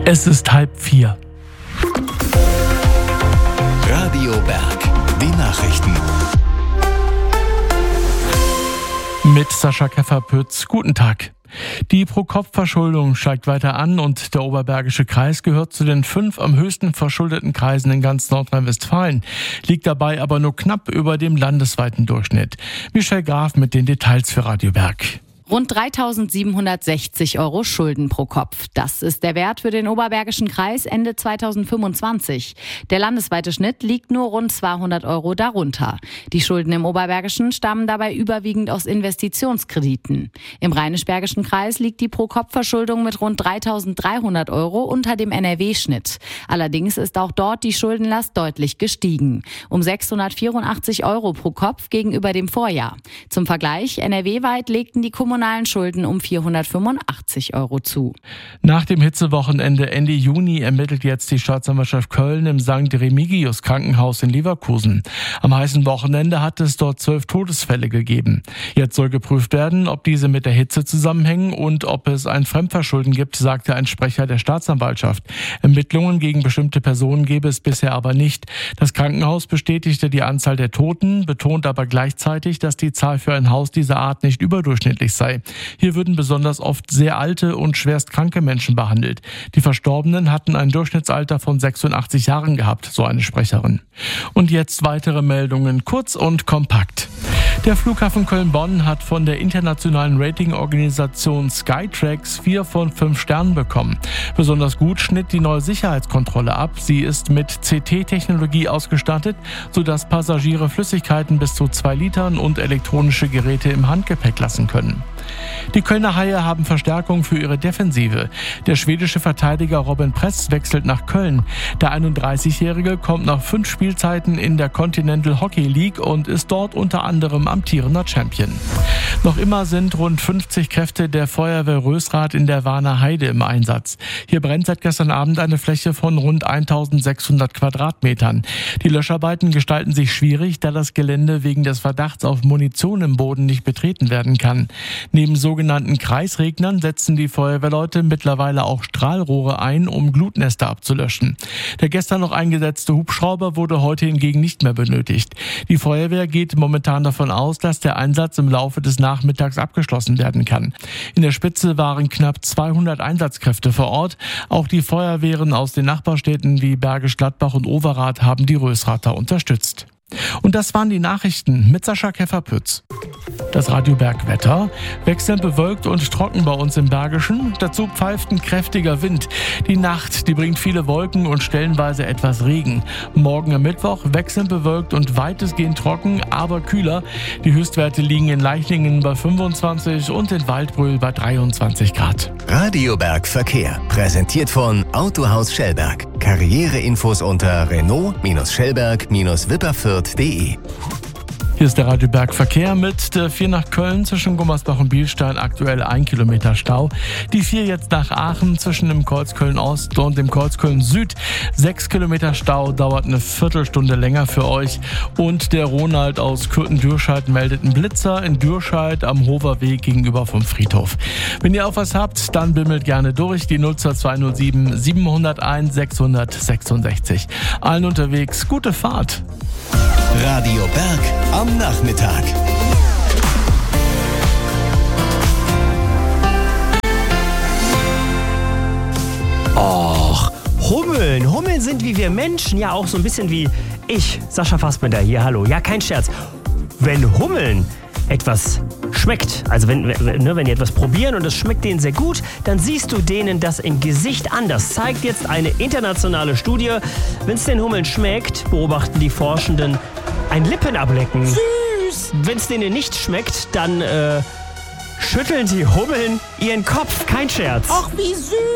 Es ist 3:30. Radio Berg, die Nachrichten. Mit Sascha Keffer-Pütz. Guten Tag. Die Pro-Kopf-Verschuldung steigt weiter an und der Oberbergische Kreis gehört zu den 5 am höchsten verschuldeten Kreisen in ganz Nordrhein-Westfalen, liegt dabei aber nur knapp über dem landesweiten Durchschnitt. Michelle Graf mit den Details für Radio Berg. Rund 3.760 € Schulden pro Kopf. Das ist der Wert für den Oberbergischen Kreis Ende 2025. Der landesweite Schnitt liegt nur rund 200 € darunter. Die Schulden im Oberbergischen stammen dabei überwiegend aus Investitionskrediten. Im Rheinisch-Bergischen Kreis liegt die Pro-Kopf-Verschuldung mit rund 3.300 € unter dem NRW-Schnitt. Allerdings ist auch dort die Schuldenlast deutlich gestiegen. Um 684 € pro Kopf gegenüber dem Vorjahr. Zum Vergleich, NRW-weit legten die kommunalen Schulden um 485 € zu. Nach dem Hitzewochenende Ende Juni ermittelt jetzt die Staatsanwaltschaft Köln im St. Remigius Krankenhaus in Leverkusen. Am heißen Wochenende hat es dort 12 Todesfälle gegeben. Jetzt soll geprüft werden, ob diese mit der Hitze zusammenhängen und ob es ein Fremdverschulden gibt, sagte ein Sprecher der Staatsanwaltschaft. Ermittlungen gegen bestimmte Personen gebe es bisher aber nicht. Das Krankenhaus bestätigte die Anzahl der Toten, betont aber gleichzeitig, dass die Zahl für ein Haus dieser Art nicht überdurchschnittlich sei. Hier würden besonders oft sehr alte und schwerst kranke Menschen behandelt. Die Verstorbenen hatten ein Durchschnittsalter von 86 Jahren gehabt, so eine Sprecherin. Und jetzt weitere Meldungen, kurz und kompakt. Der Flughafen Köln-Bonn hat von der internationalen Ratingorganisation Skytrax 4 von 5 Sternen bekommen. Besonders gut schnitt die neue Sicherheitskontrolle ab. Sie ist mit CT-Technologie ausgestattet, sodass Passagiere Flüssigkeiten bis zu 2 Litern und elektronische Geräte im Handgepäck lassen können. Die Kölner Haie haben Verstärkung für ihre Defensive. Der schwedische Verteidiger Robin Press wechselt nach Köln. Der 31-Jährige kommt nach 5 Spielzeiten in der Continental Hockey League und ist dort unter anderem amtierender Champion. Noch immer sind rund 50 Kräfte der Feuerwehr Rösrath in der Warner Heide im Einsatz. Hier brennt seit gestern Abend eine Fläche von rund 1600 Quadratmetern. Die Löscharbeiten gestalten sich schwierig, da das Gelände wegen des Verdachts auf Munition im Boden nicht betreten werden kann. Neben sogenannten Kreisregnern setzen die Feuerwehrleute mittlerweile auch Strahlrohre ein, um Glutnester abzulöschen. Der gestern noch eingesetzte Hubschrauber wurde heute hingegen nicht mehr benötigt. Die Feuerwehr geht momentan davon aus, dass der Einsatz im Laufe des Nachmittags abgeschlossen werden kann. In der Spitze waren knapp 200 Einsatzkräfte vor Ort. Auch die Feuerwehren aus den Nachbarstädten wie Bergisch Gladbach und Overath haben die Rösrather unterstützt. Und das waren die Nachrichten mit Sascha Keffer-Pütz. Das Radio Bergwetter: wechselnd bewölkt und trocken bei uns im Bergischen. Dazu pfeift ein kräftiger Wind. Die Nacht, die bringt viele Wolken und stellenweise etwas Regen. Morgen am Mittwoch wechselnd bewölkt und weitestgehend trocken, aber kühler. Die Höchstwerte liegen in Leichlingen bei 25 und in Waldbröl bei 23 Grad. Radio Berg Verkehr, präsentiert von Autohaus Schellberg. Karriereinfos unter Renault-Schellberg-Wipperfürth.de. Hier ist der Radio Berg Verkehr mit der 4 nach Köln zwischen Gummersbach und Bielstein, aktuell 1 Kilometer Stau. Die 4 jetzt nach Aachen zwischen dem Kreuzköln Ost und dem Kreuzköln Süd. 6 Kilometer Stau, dauert eine Viertelstunde länger für euch. Und der Ronald aus Kürten-Dürscheid meldet einen Blitzer in Dürscheid am Hoverweg gegenüber vom Friedhof. Wenn ihr auch was habt, dann bimmelt gerne durch die 02207 701 666. Allen unterwegs gute Fahrt. Radio Berg am Nachmittag. Och, Hummeln. Hummeln sind wie wir Menschen, ja auch so ein bisschen wie ich, Sascha Fassbender hier, hallo. Ja, kein Scherz. Wenn Hummeln etwas schmeckt, also wenn die etwas probieren und es schmeckt denen sehr gut, dann siehst du denen das im Gesicht an. Das zeigt jetzt eine internationale Studie. Wenn es den Hummeln schmeckt, beobachten die Forschenden ein Lippenablecken. Süß! Wenn es denen nicht schmeckt, dann schütteln die Hummeln ihren Kopf. Kein Scherz. Ach, wie süß!